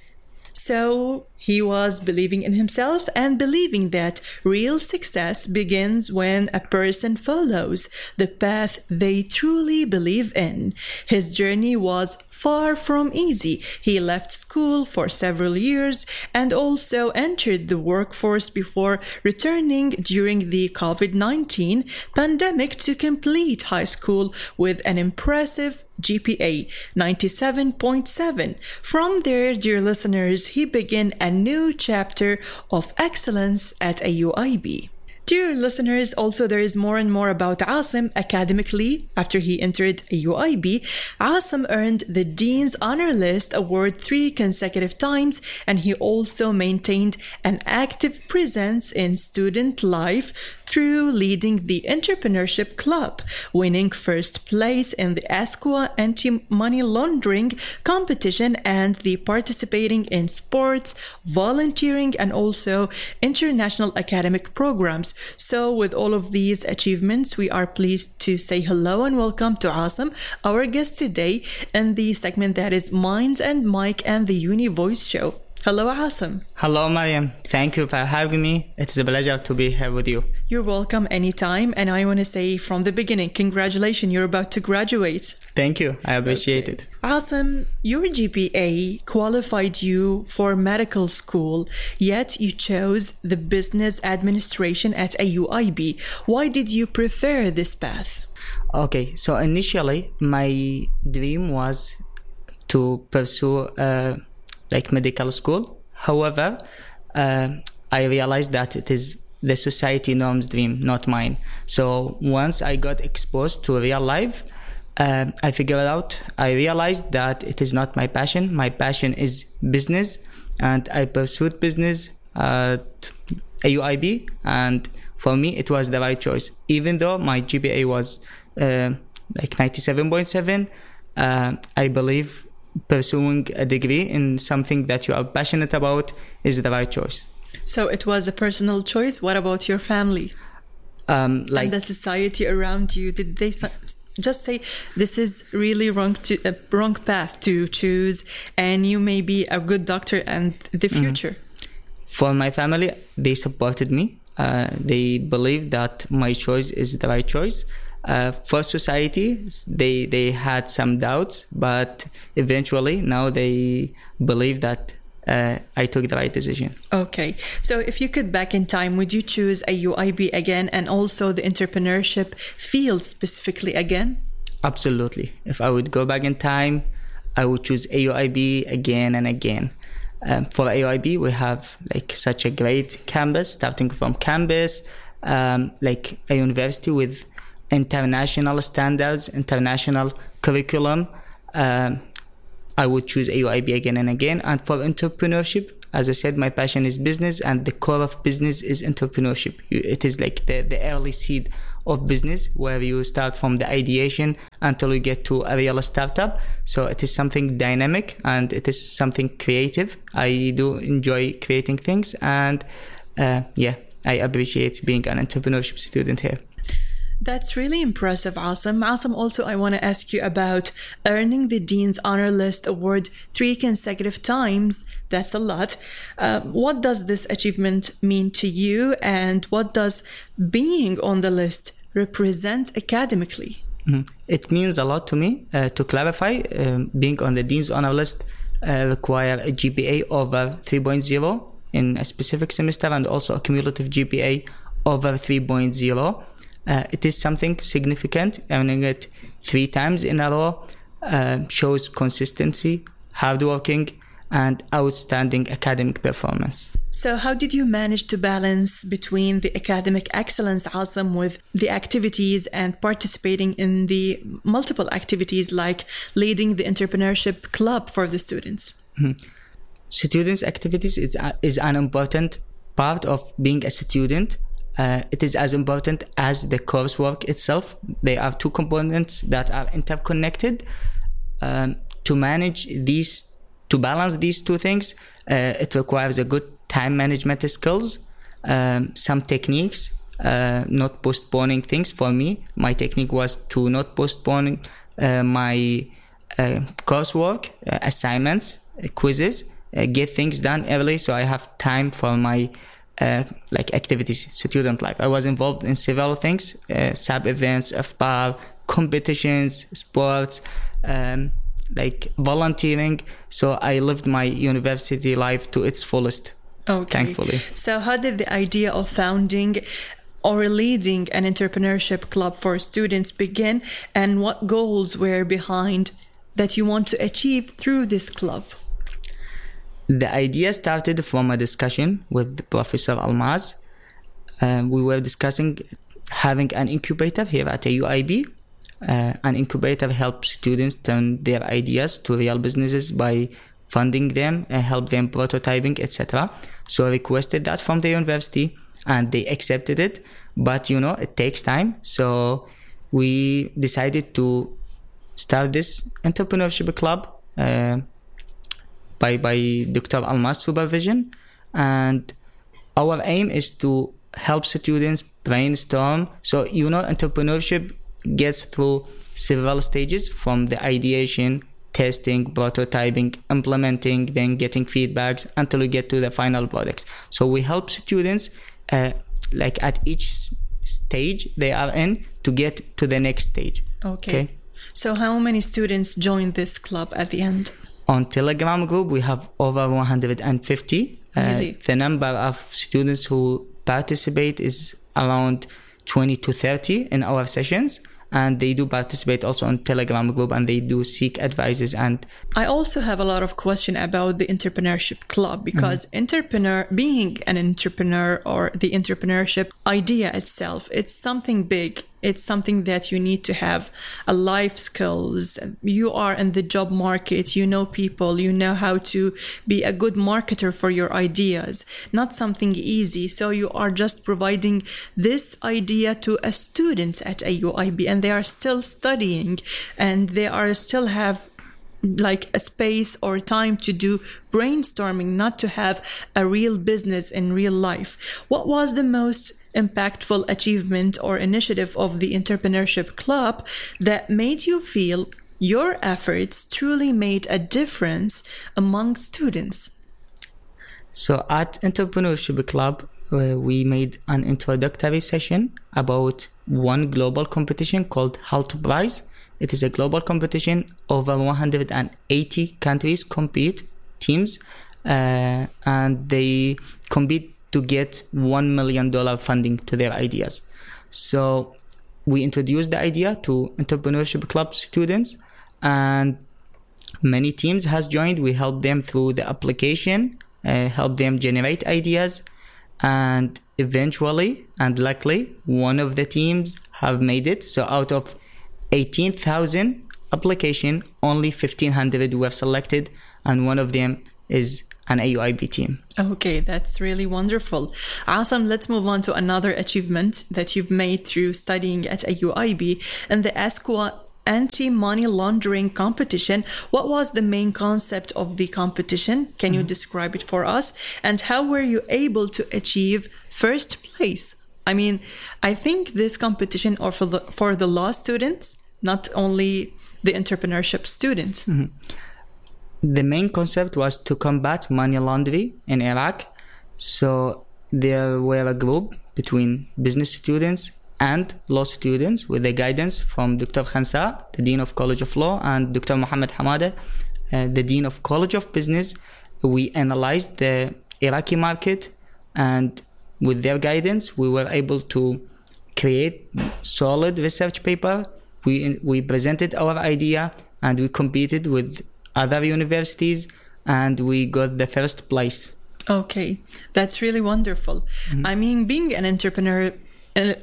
So he was believing in himself and believing that real success begins when a person follows the path they truly believe in. His journey was far from easy. He left school for several years and also entered the workforce before returning during the COVID nineteen pandemic to complete high school with an impressive G P A ninety-seven point seven. From there, dear listeners, he began a new chapter of excellence at A U I B. Dear listeners, also there is more and more about Asim academically. After he entered A U I B, Asim earned the Dean's Honor List award three consecutive times, and he also maintained an active presence in student life through leading the Entrepreneurship Club, winning first place in the ASQA anti-money laundering competition, and the participating in sports, volunteering, and also international academic programs. So with all of these achievements, we are pleased to say hello and welcome to Asim, our guest today in the segment that is Minds and Mike and the Uni Voice Show. Hello, Asim. Hello, Mariam. Thank you for having me. It's a pleasure to be here with you. You're welcome anytime. And I want to say from the beginning, congratulations, you're about to graduate. Thank you. I appreciate okay. it. Asim, your G P A qualified you for medical school, yet you chose the business administration at A U I B. Why did you prefer this path? Okay, so initially my dream was to pursue uh, like medical school. However, uh, I realized that it is the society norm's dream, not mine. So once I got exposed to real life, uh, I figured out, I realized that it is not my passion. My passion is business, and I pursued business at A U I B, and for me it was the right choice. Even though my G P A was uh, like ninety-seven point seven, uh, I believe pursuing a degree in something that you are passionate about is the right choice. So it was a personal choice. What about your family? Um, like and the society around you? Did they just say this is really wrong to a uh, wrong path to choose, and you may be a good doctor and the future? Mm-hmm. For my family, they supported me. Uh, they believe that my choice is the right choice. Uh, for society, they they had some doubts, but eventually now they believe that uh, I took the right decision. Okay, so if you could back in time, would you choose A U I B again, and also the entrepreneurship field specifically again? Absolutely. If I would go back in time, I would choose A U I B again and again. Um, for A U I B, we have like such a great campus, starting from campus, um, like a university with international standards, international curriculum. Um, I would choose A U I B again and again. And for entrepreneurship, as I said, my passion is business, and the core of business is entrepreneurship. It is like the, the early seed of business, where you start from the ideation until you get to a real startup. So it is something dynamic, and it is something creative. I do enjoy creating things, and uh, yeah, I appreciate being an entrepreneurship student here. That's really impressive, Asim. Asim, also I want to ask you about earning the Dean's Honor List award three consecutive times. That's a lot. Uh, what does this achievement mean to you, and what does being on the list represent academically? Mm-hmm. It means a lot to me. Uh, to clarify, um, being on the Dean's Honor List uh, require a G P A over three point oh in a specific semester, and also a cumulative G P A over three point oh. uh, it is something significant. Earning it three times in a row uh, shows consistency, hardworking, and outstanding academic performance. So how did you manage to balance between the academic excellence, Asim, with the activities and participating in the multiple activities like leading the entrepreneurship club for the students? Mm-hmm. Students' activities is, uh, is an important part of being a student. Uh, it is as important as the coursework itself. They are two components that are interconnected. Um, to manage these, to balance these two things, uh, it requires a good time management skills, um, some techniques, uh, not postponing things. For me, my technique was to not postpone uh, my uh, coursework, uh, assignments, uh, quizzes, uh, get things done early so I have time for my uh, like activities, student life. I was involved in several things, uh, sub events, iftar, competitions, sports, um, like volunteering. So I lived my university life to its fullest. Okay. Thankfully. So how did the idea of founding or leading an entrepreneurship club for students begin, and what goals were behind that you want to achieve through this club? The idea started from a discussion with Professor Almaz. Um, we were discussing having an incubator here at A U I B. Uh, an incubator helps students turn their ideas to real businesses by funding them and help them prototyping, et cetera. So I requested that from the university and they accepted it. But, you know, it takes time. So we decided to start this entrepreneurship club uh, by, by Doctor Almaz supervision. And our aim is to help students brainstorm. So, you know, entrepreneurship gets through several stages, from the ideation, testing, prototyping, implementing, then getting feedbacks until we get to the final products. So we help students uh, like at each stage they are in to get to the next stage. Okay. okay. So how many students joined this club at the end? On Telegram group, we have over one hundred fifty. Really? Uh, the number of students who participate is around twenty to thirty in our sessions. And they do participate also on Telegram group, and they do seek advices. And I also have a lot of question about the entrepreneurship club, because mm-hmm. entrepreneur, being an entrepreneur or the entrepreneurship idea itself, it's something big. It's something that you need to have a life skills. You are in the job market, you know people, you know how to be a good marketer for your ideas. Not something easy. So you are just providing this idea to a student at A U I B, and they are still studying and they are still have like a space or time to do brainstorming, not to have a real business in real life. What was the most impactful achievement or initiative of the entrepreneurship club that made you feel your efforts truly made a difference among students? So at entrepreneurship club, uh, we made an introductory session about one global competition called HALT Prize. It is a global competition. Over one hundred eighty countries compete, teams, uh, and they compete to get one million dollars funding to their ideas. So we introduced the idea to entrepreneurship club students, and many teams has joined. We helped them through the application, uh, help them generate ideas, and eventually, and luckily, one of the teams have made it. So out of eighteen thousand application, only fifteen hundred were selected, and one of them is an A U I B team. Okay, that's really wonderful. Asim, let's move on to another achievement that you've made through studying at A U I B and the ASCWA anti-money laundering competition. What was the main concept of the competition? Can you mm-hmm. describe it for us? And how were you able to achieve first place? I mean, I think this competition or for the, for the law students, not only the entrepreneurship students. Mm-hmm. The main concept was to combat money laundering in Iraq. So there were a group between business students and law students with the guidance from Doctor Khansa, the Dean of College of Law, and Doctor Mohammed Hamada, uh, the Dean of College of Business. We analyzed the Iraqi market, and with their guidance, we were able to create solid research paper. We we presented our idea and we competed with other universities and we got the first place. Okay, that's really wonderful. Mm-hmm. I mean, being an entrepreneur. Uh,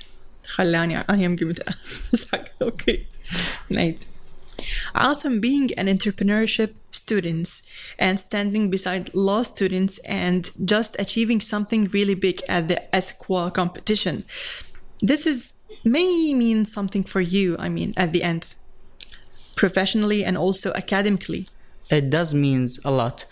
خلاني أنا قمت okay. Right. Awesome, being an entrepreneurship students and standing beside law students and just achieving something really big at the ESCWA competition. This is may mean something for you, I mean, at the end, professionally and also academically. It does means a lot.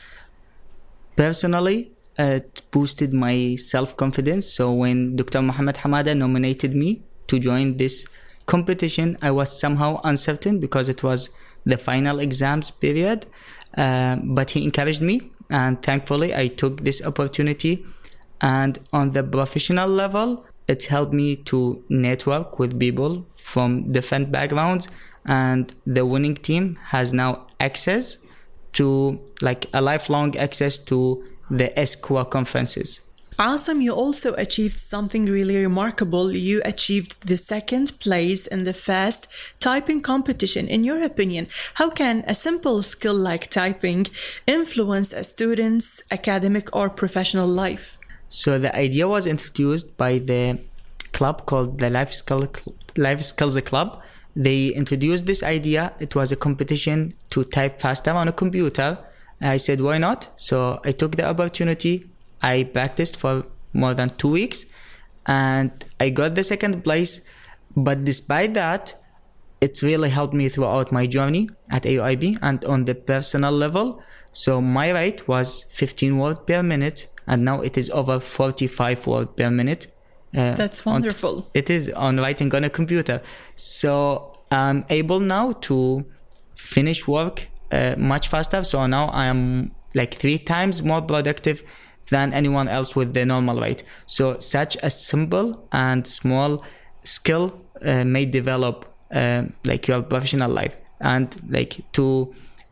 Personally, it boosted my self-confidence. So when Doctor Mohammed Hamada nominated me to join this competition, I was somehow uncertain because it was the final exams period. Uh, but he encouraged me, and thankfully I took this opportunity. And on the professional level, it helped me to network with people from different backgrounds, and the winning team has now access to like a lifelong access to the ESCWA conferences. Awesome, you also achieved something really remarkable. You achieved the second place in the fast typing competition. In your opinion, how can a simple skill like typing influence a student's academic or professional life? So the idea was introduced by the club called the Life Skills Life Skills Club. They introduced this idea. It was a competition to type faster on a computer. I said, why not? So I took the opportunity. I practiced for more than two weeks and I got the second place. But despite that, it really helped me throughout my journey at A U I B and on the personal level. So my rate was fifteen words per minute and now it is over forty-five words per minute. Uh, That's wonderful. On, it is on writing on a computer. So I'm able now to finish work uh, much faster. So now I am like three times more productive than anyone else with the normal rate. So such a simple and small skill uh, may develop uh, like your professional life. And like to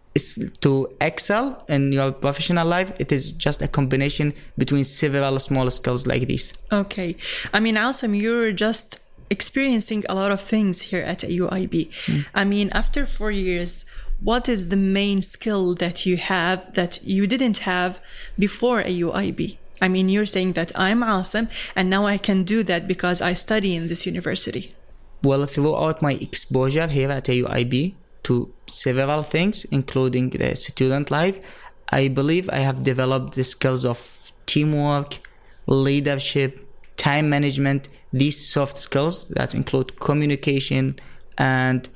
to excel in your professional life, it is just a combination between several small skills like this. Okay. I mean, Awesome, you're just experiencing a lot of things here at A U I B. Mm. I mean, after four years, what is the main skill that you have that you didn't have before A U I B? I mean, you're saying that I'm awesome and now I can do that because I study in this university. Well, throughout my exposure here at A U I B to several things, including the student life, I believe I have developed the skills of teamwork, leadership, time management, these soft skills that include communication and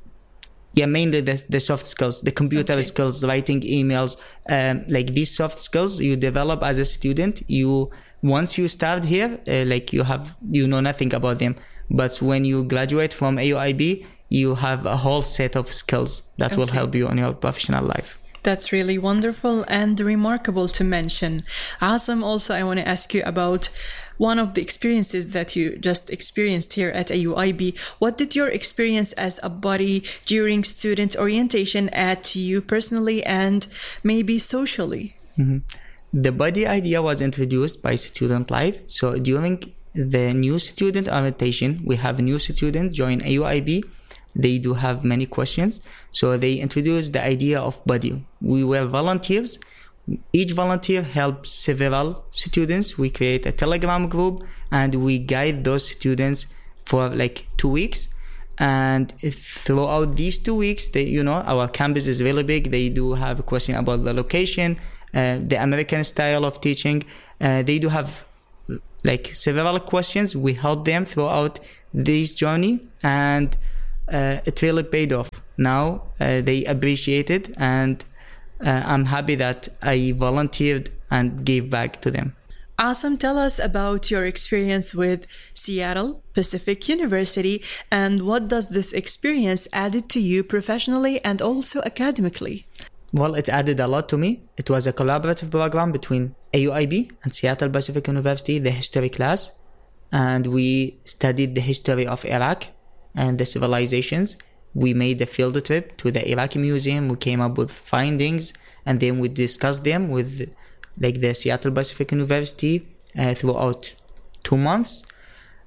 yeah, mainly the, the soft skills, the computer okay. skills, writing emails, um, like these soft skills you develop as a student. You once you start here, uh, like you have you know nothing about them, but when you graduate from A U I B, you have a whole set of skills that okay. will help you in your professional life. That's really wonderful and remarkable to mention. Awesome. Also, I want to ask you about one of the experiences that you just experienced here at A U I B. What did your experience as a buddy during student orientation add to you personally and maybe socially? Mm-hmm. The buddy idea was introduced by Student Life. So during the new student orientation, we have a new student join A U I B. They do have many questions. So they introduced the idea of buddy. We were volunteers. Each volunteer helps several students. We create a Telegram group and we guide those students for like two weeks. And throughout these two weeks, they, you know, our campus is really big. They do have a question about the location, uh, the American style of teaching. Uh, they do have like several questions. We help them throughout this journey and uh, it really paid off. Now uh, they appreciate it and Uh, I'm happy that I volunteered and gave back to them. Awesome. Tell us about your experience with Seattle Pacific University and what does this experience added to you professionally and also academically? Well, it added a lot to me. It was a collaborative program between A U I B and Seattle Pacific University, the history class. And we studied the history of Iraq and the civilizations. We made a field trip to the Iraqi Museum. We came up with findings and then we discussed them with like the Seattle Pacific University uh, throughout two months.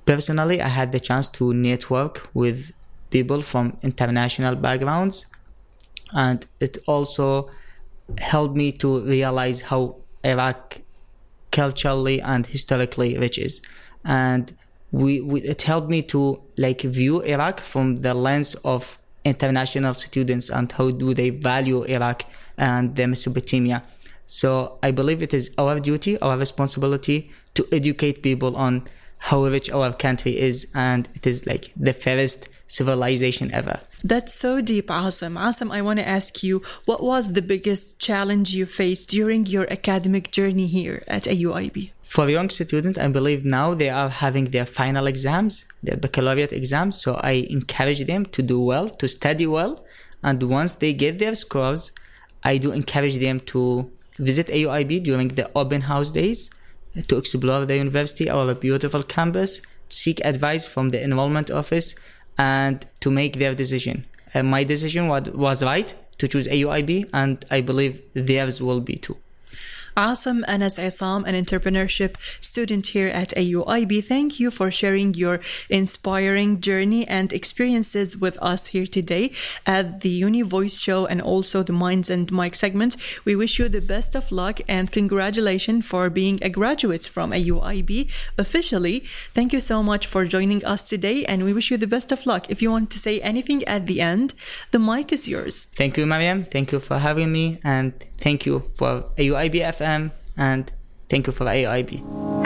personally, I had the chance to network with people from international backgrounds, and it also helped me to realize how Iraq culturally and historically rich is. And we, we it helped me to like view Iraq from the lens of international students and how do they value Iraq and the Mesopotamia. So I believe it is our duty, our responsibility to educate people on how rich our country is, and it is like the fairest civilization ever. That's so deep, Asim. Asim, I want to ask you, what was the biggest challenge you faced during your academic journey here at A U I B? For young students, I believe now they are having their final exams, their baccalaureate exams, so I encourage them to do well, to study well, and once they get their scores, I do encourage them to visit A U I B during the open house days, to explore the university, our beautiful campus, seek advice from the enrollment office, and to make their decision. Uh, my decision was, was right to choose A U I B, and I believe theirs will be too. Asim Anas Isam, an entrepreneurship student here at A U I B. Thank you for sharing your inspiring journey and experiences with us here today at the Uni Voice Show and also the Minds and Mike segment. We wish you the best of luck and congratulations for being a graduate from A U I B officially. Thank you so much for joining us today, and we wish you the best of luck. If you want to say anything at the end, the mic is yours. Thank you, Mariam. Thank you for having me, and thank you for A U I B F M, and thank you for A U I B.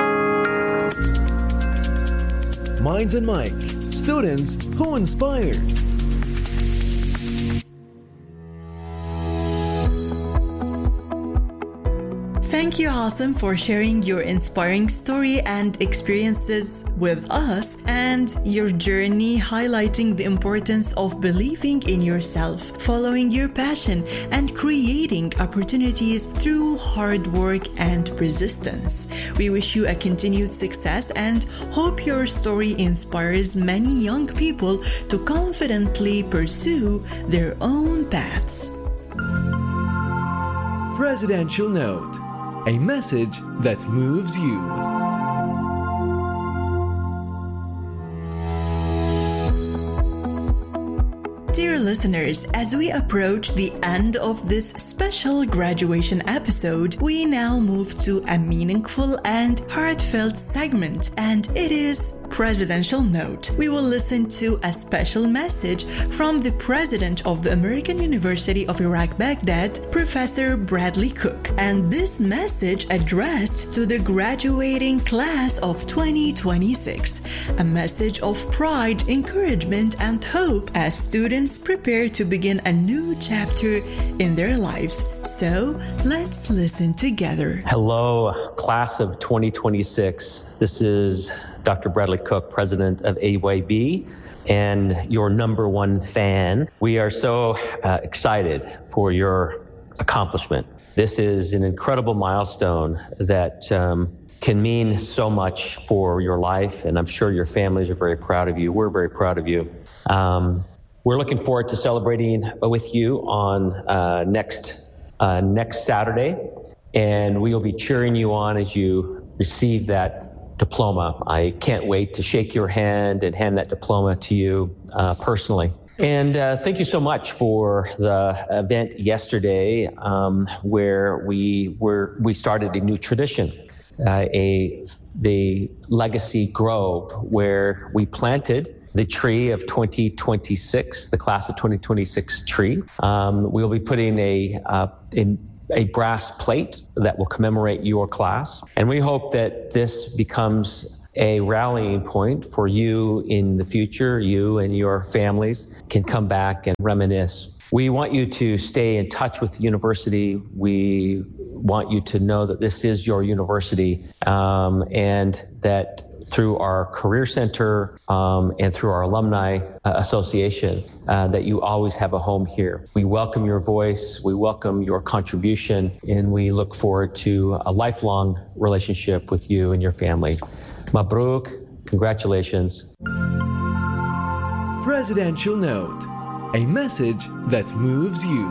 Minds and Mike, students who inspire. Thank you, Asim, for sharing your inspiring story and experiences with us and your journey highlighting the importance of believing in yourself, following your passion, and creating opportunities through hard work and persistence. We wish you a continued success and hope your story inspires many young people to confidently pursue their own paths. Presidential Note. A message that moves you. Dear listeners, as we approach the end of this special graduation episode, we now move to a meaningful and heartfelt segment, and it is Presidential Note. We will listen to a special message from the President of the American University of Iraq, Baghdad, Professor Bradley Cook, and this message addressed to the graduating class of twenty twenty-six, a message of pride, encouragement, and hope as students prepare to begin a new chapter in their lives. So let's listen together. Hello, class of twenty twenty-six. This is Doctor Bradley Cook, president of A U I B, and your number one fan. We are so uh, excited for your accomplishment. This is an incredible milestone that um, can mean so much for your life, and I'm sure your families are very proud of you. We're very proud of you. Um, we're looking forward to celebrating with you on uh, next uh, next Saturday, and we will be cheering you on as you receive that diploma. I can't wait to shake your hand and hand that diploma to you uh, personally. And uh, thank you so much for the event yesterday, um, where we were we started a new tradition, uh, a the Legacy Grove, where we planted the tree of twenty twenty-six, the class of twenty twenty-six tree. Um, we'll be putting a uh, in. a brass plate that will commemorate your class. And we hope that this becomes a rallying point for you in the future. You and your families can come back and reminisce. We want you to stay in touch with the university. We want you to know that this is your university, um, and that through our Career Center um, and through our Alumni uh, Association, uh, that you always have a home here. We welcome your voice, we welcome your contribution, and we look forward to a lifelong relationship with you and your family. Mabruk, congratulations. Presidential Note. A message that moves you.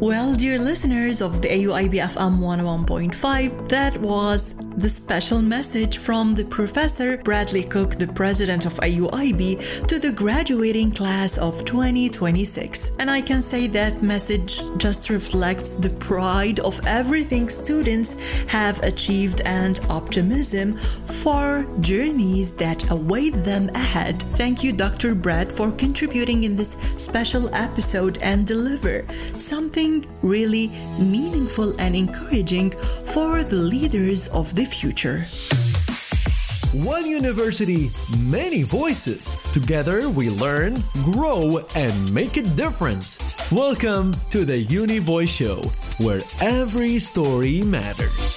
Well, dear listeners of the A U I B F M one oh one point five, that was the special message from the Professor Bradley Cook, the president of A U I B, to the graduating class of twenty twenty-six. And I can say that message just reflects the pride of everything students have achieved and optimism for journeys that await them ahead. Thank you, Doctor Brad, for contributing in this special episode and deliver something really meaningful and encouraging for the leaders of the future. One university, many voices. Together we learn, grow, and make a difference. Welcome to the Uni Voice Show, where every story matters.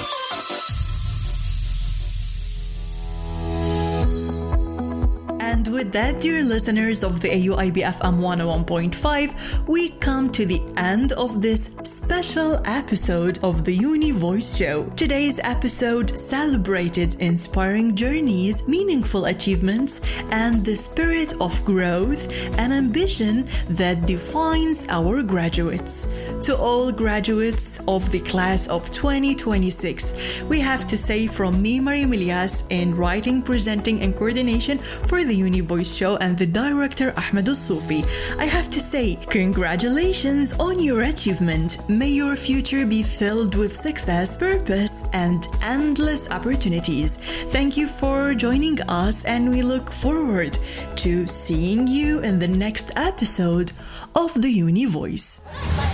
And with that, dear listeners of the A U I B F M one oh one point five, we come to the end of this special episode of the Uni Voice Show. Today's episode celebrated inspiring journeys, meaningful achievements, and the spirit of growth and ambition that defines our graduates. To all graduates of the class of twenty twenty-six, we have to say from me, Mariam Ilyas, in writing, presenting, and coordination for the Uni Voice Show, and the director Ahmed Al-Soufi, I have to say congratulations on your achievement. May your future be filled with success, purpose, and endless opportunities. Thank you for joining us, and we look forward to seeing you in the next episode of the Uni Voice.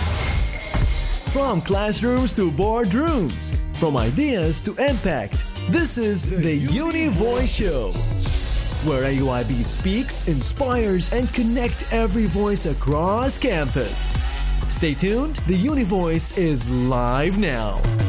From classrooms to boardrooms, from ideas to impact, this is the Uni Voice Show, where A U I B speaks, inspires, and connects every voice across campus. Stay tuned, the Uni Voice is live now.